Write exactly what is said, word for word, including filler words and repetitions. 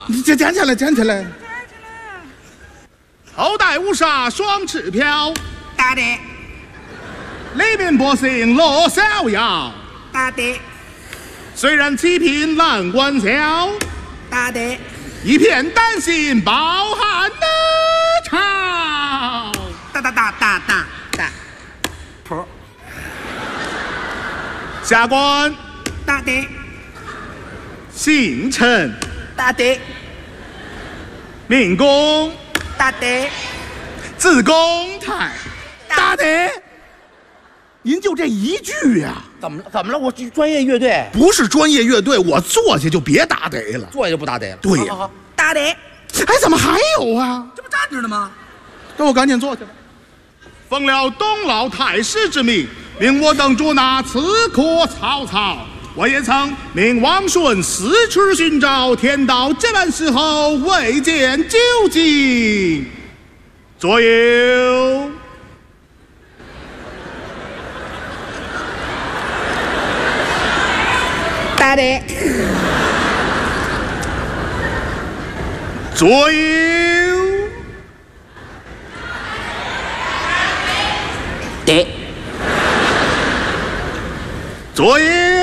你捡捡起来，捡起来。 后代无杀双翅飘， 大的， 黎民百姓乐逍遥。 大的， 虽然七品难官销， 大的， 一片丹心饱含的潮。 大大大大大大，婆， 下官大的， 姓陈， 大的， 名公， 大的， 字公泰。 大得，您就这一句呀、 怎么了？怎么了？我专业乐队， 不是专业乐队，我坐下就别打得了。 坐下就不打得了。 对呀、 好好好大的， 哎，怎么还有啊？ 这不站着呢吗？ 那我赶紧坐去吧。 奉了东老太师之命，命我等捉拿刺客曹操。我也曾命王顺四处寻找，天到这般时候未见究竟。左右， 大的， 左右， 得， 左右。